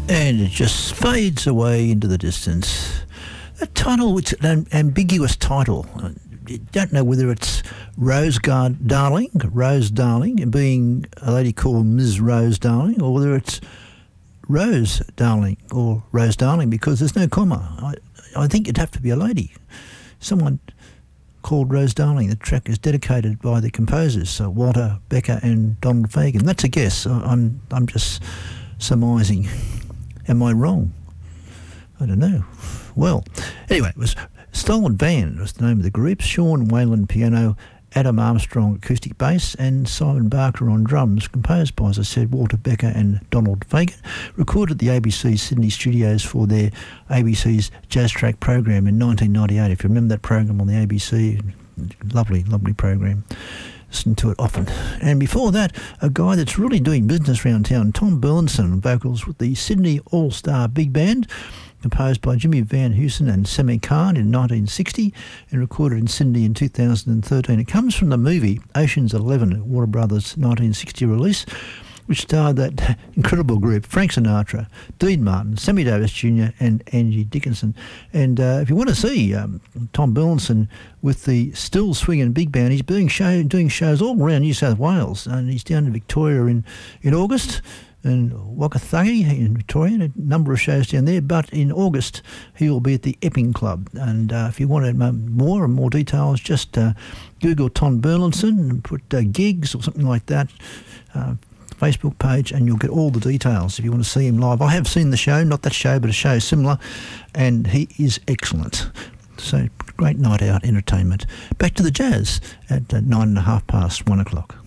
And it just fades away into the distance. A title, it's an ambiguous title. You don't know whether it's Rose Darling, being a lady called Ms. Rose Darling, or whether it's Rose Darling or Rose Darling, because there's no comma. I think it'd have to be a lady. Someone called Rose Darling. The track is dedicated by the composers, Walter Becker and Donald Fagen. That's a guess. I'm just surmising. Am I wrong? I don't know. Well, anyway, it was Stolen Van was the name of the group. Sean Whalen piano, Adam Armstrong acoustic bass, and Simon Barker on drums, composed by, as I said, Walter Becker and Donald Fagen, recorded at the ABC Sydney studios for their ABC's Jazz Track program in 1998. If you remember that program on the ABC, lovely, lovely program. Listen to it often. And before that, a guy that's really doing business around town, Tom Burleson, vocals with the Sydney All-Star Big Band, composed by Jimmy Van Heusen and Sammy Kahn in 1960 and recorded in Sydney in 2013. It comes from the movie Ocean's 11, Warner Brothers' 1960 release, which starred that incredible group, Frank Sinatra, Dean Martin, Sammy Davis Jr. and Angie Dickinson. And if you want to see Tom Burleson with the Still Swinging Big Band, he's doing shows all around New South Wales, and he's down in Victoria in August, in Wakathagi in Victoria, a number of shows down there. But in August, he will be at the Epping Club. And if you want more details, just Google Tom Burleson and put gigs or something like that, Facebook page, and you'll get all the details if you want to see him live. I have seen the show, not that show, but a show similar, and he is excellent. So great night out entertainment. Back to the jazz at 1:05 past 1 o'clock.